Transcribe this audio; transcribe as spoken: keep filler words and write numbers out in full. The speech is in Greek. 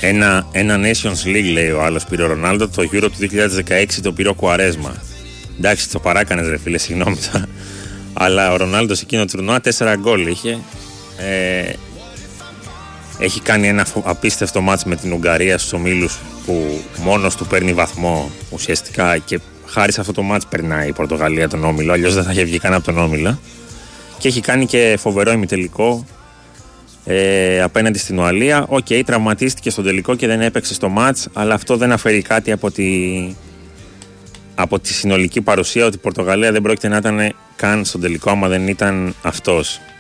Ένα, ένα Nations League, λέει ο άλλος, πήρε ο Ρονάλντο. Το Euro του δύο χιλιάδες δεκαέξι το πήρε ο Κουαρέσμα. Εντάξει, το παράκανες ρε φίλε, συγγνώμη. Αλλά ο Ρονάλντο σε εκείνο το τουρνουά τέσσερα γκολ είχε. Ε, έχει κάνει ένα απίστευτο μάτς με την Ουγγαρία στους ομίλους που μόνος του παίρνει βαθμό ουσιαστικά, και χάρη σε αυτό το μάτς περνάει η Πορτογαλία τον όμιλο, αλλιώς δεν θα είχε βγει καν από τον όμιλο. Και έχει κάνει και φοβερό ημιτελικό ε, απέναντι στην Ουαλία. Οκ, okay, τραυματίστηκε στο τελικό και δεν έπαιξε στο μάτς, αλλά αυτό δεν αφαιρεί κάτι από τη, από τη συνολική παρουσία, ότι η Πορτογαλία δεν πρόκειται να ήταν καν στο τελικό άμα δεν ήταν αυτός.